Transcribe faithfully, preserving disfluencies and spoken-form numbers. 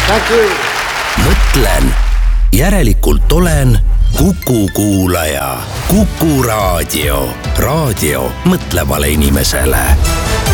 mõtlen, järelikult olen Kuku kuulaja. Kuku raadio. Raadio mõtlevale inimesele.